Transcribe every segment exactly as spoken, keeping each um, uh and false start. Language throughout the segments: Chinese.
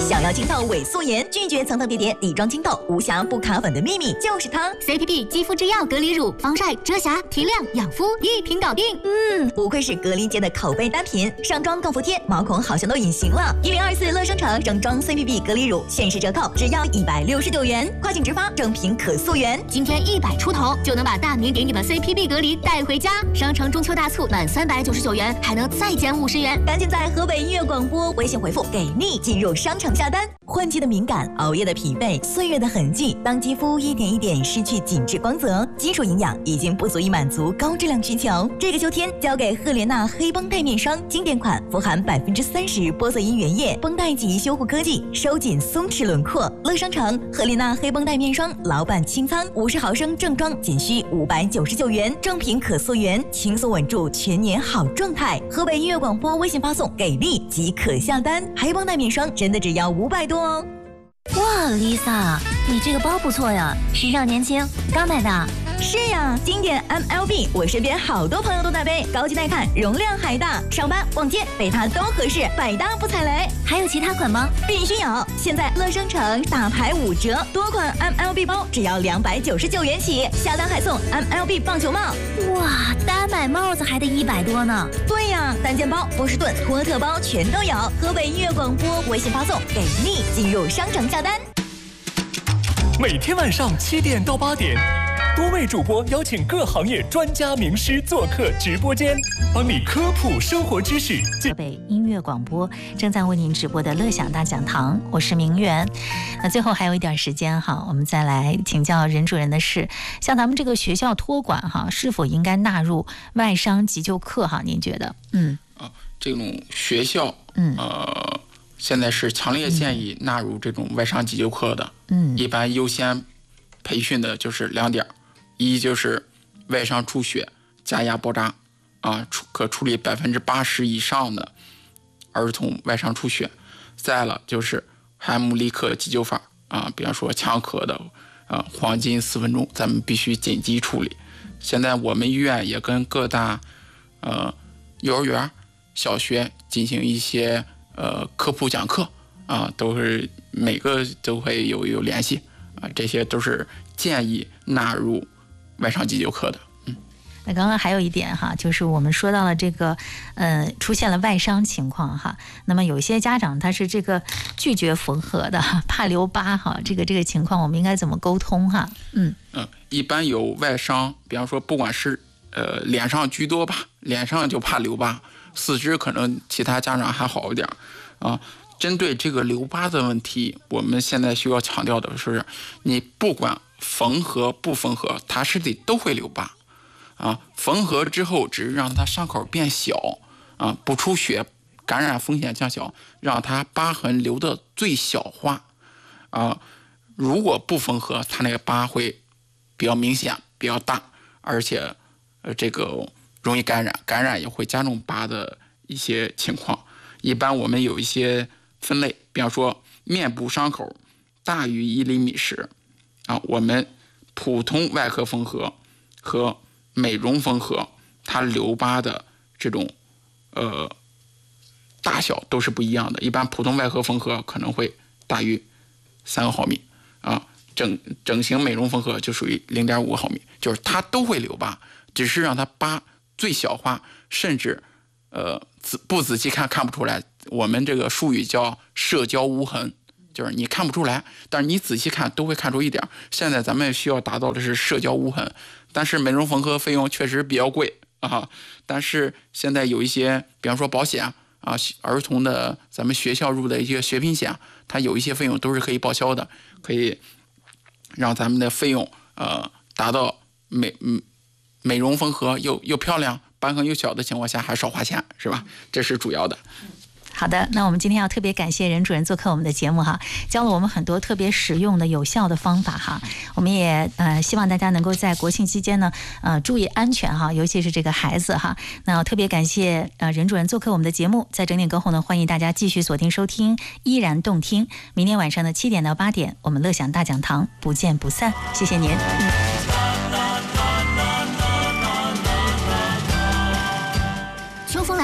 想要清透伪素颜，拒绝层层叠叠底妆清透，无瑕不卡粉的秘密就是它。 C P B 肌肤之钥隔离乳，防晒、遮瑕、提亮、养肤，一瓶搞定。 嗯，不愧是隔离界的口碑单品，上妆更服帖，毛孔好像都隐形了。一零二四乐商城整装 C P B 隔离乳限时折扣，只要一百六十九元，跨境直发，正品可溯源。 今天一百出头就能把大明给你的 C P B 隔离带回家。商城中秋大促，满三百九十九元还能再减五十元， 赶紧在河北音乐广播微信回复给力进入商城下单。换季的敏感，熬夜的疲惫，岁月的痕迹，当肌肤一点一点失去紧致光泽，基础营养已经不足以满足高质量需求。这个秋天交给赫莲娜黑绷带面霜，经典款，富含百分之三十玻色因原液，绷带级修护科技，收紧松弛轮廓。乐商城赫莲娜黑绷带面霜，老板清仓，五十毫升正装仅需五百九十九元，正品可溯源，轻松稳住全年好状态。河北音乐广播微信发送给力即可下单，黑绷带面霜真的只要五百多哦。 哇 ，Lisa， 你这个包不错呀，时尚年轻，刚买的。 是呀，经典 M L B， 我身边好多朋友都在背，高级耐看，容量还大，上班逛街背它都合适，百搭不踩雷。 还有其他款吗？ 必须有！现在乐商城大牌五折，多款 M L B 包只要两百九十九元起，下单还送 M L B 棒球帽。 哇，单买帽子还得一百多呢。 对呀，单肩包、波士顿、托特包全都有。河北音乐广播微信发送给力进入商城下单。 每天晚上七点到八点，多位主播邀请各行业专家名师做客直播间，帮你科普生活知识。 河北音乐广播正在为您直播的乐享大讲堂，我是明媛。那最后还有一点时间哈，我们再来请教任主任的是，像咱们这个学校托管哈，是否应该纳入外伤急救课哈？您觉得？嗯啊，这种学校，嗯呃。现在是强烈建议纳入这种外伤急救课的，嗯，一般优先培训的就是两点，一就是外伤出血加压包扎，啊，可处理百分之八十以上的儿童外伤出血，再了就是海姆立克急救法啊，比方说强咳的啊，黄金四分钟，咱们必须紧急处理。现在我们医院也跟各大呃幼儿园、小学进行一些。呃，科普讲课啊，都是每个都会有有联系啊，这些都是建议纳入外伤急救课的。嗯， 那刚刚还有一点哈，就是我们说到了这个，呃，出现了外伤情况哈，那么有一些家长他是这个拒绝缝合的，怕留疤哈，这个这个情况我们应该怎么沟通哈？嗯嗯，一般有外伤，比方说不管是呃脸上居多吧，脸上就怕留疤。四肢可能其他家长还好一点啊。针对这个留疤的问题，我们现在需要强调的是，你不管缝合不缝合，它身体都会留疤啊。缝合之后，只是让它伤口变小啊，不出血，感染风险降小，让它疤痕留的最小化啊。如果不缝合，它那个疤会比较明显、比较大，而且呃这个。容易感染，感染也会加重疤的一些情况。一般我们有一些分类，比方说面部伤口大于一厘米时，啊，我们普通外科缝合和美容缝合，它留疤的这种呃大小都是不一样的。一般普通外科缝合可能会大于三个毫米，啊，整整形美容缝合就属于零点五毫米，就是它都会留疤，只是让它疤。最小化，甚至呃不仔细看看不出来。我们这个术语叫社交无痕，就是你看不出来，但是你仔细看都会看出一点。现在咱们需要达到的是社交无痕，但是美容缝合费用确实比较贵啊。但是现在有一些，比方说保险啊，儿童的咱们学校入的一些学品险，它有一些费用都是可以报销的，可以让咱们的费用呃达到美嗯。美容缝合又又漂亮，疤痕又小的情况下还少花钱，是吧？这是主要的。 好的，那我们今天要特别感谢任主任做客我们的节目哈，教了我们很多特别实用的、有效的方法哈。我们也呃希望大家能够在国庆期间呢，呃注意安全哈，尤其是这个孩子哈。那特别感谢呃任主任做客我们的节目，在整点过后呢，欢迎大家继续锁定收听，依然动听。明天晚上的七点到八点，我们乐享大讲堂不见不散，谢谢您。嗯秋风来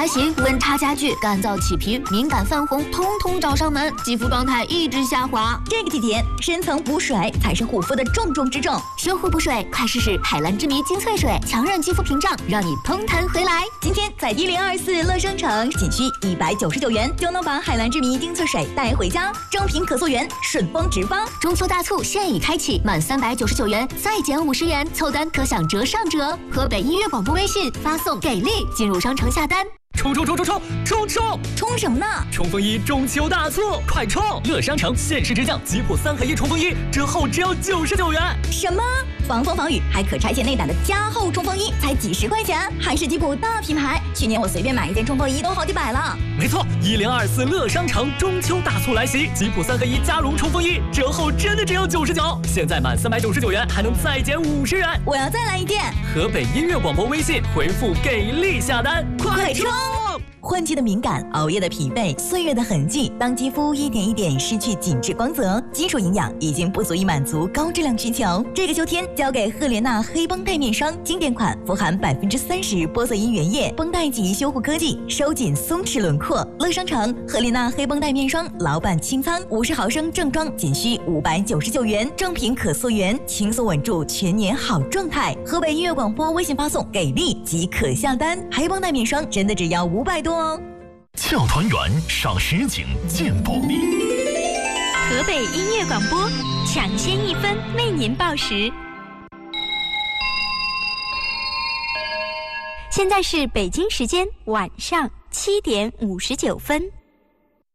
来袭，温差加剧，干燥起皮，敏感泛红，通通找上门，肌肤状态一直下滑。 这个季节，深层补水才是护肤的重中之重。 修护补水，快试试海蓝之谜精粹水，强韧肌肤屏障，让你嘭弹回来。 今天在一零二四乐商城，仅需一百九十九元就能把海蓝之谜精粹水带回家，正品可溯源，顺丰直发。 中秋大促现已开启，满三百九十九元再减五十元，凑单可享折上折。河北音乐广播微信发送给力进入商城下单。 冲冲冲冲冲冲冲！ 冲什么呢？ 冲锋衣中秋大促，快冲！乐商城限时直降吉普三合一冲锋衣，折后只要九十九元。 什么？防风防雨还可拆卸内胆的加厚冲锋衣，才几十块钱，还是吉普大品牌。去年我随便买一件冲锋衣都好几百了。 没错，一零二四乐商城中秋大促来袭，吉普三合一加绒冲锋衣折后真的只有九十九，现在满三百九十九元还能再减五十元。 我要再来一件。 河北音乐广播微信回复给力下单， 快冲！换季的敏感，熬夜的疲惫，岁月的痕迹，当肌肤一点一点失去紧致光泽，基础营养已经不足以满足高质量需求。这个秋天，交给赫莲娜黑绷带面霜经典款，富含百分之三十玻色因原液绷带级修护科技，收紧松弛轮廓。乐商城赫莲娜黑绷带面霜老版清仓，五十毫升正装仅需五百九十九元，正品可溯源，轻松稳住全年好状态。河北音乐广播微信发送给力即可下单，黑绷带面霜真的只要五百多。 俏团圆赏实景见保利， 河北音乐广播抢先一分为您报时。现在是北京时间晚上七点五十九分。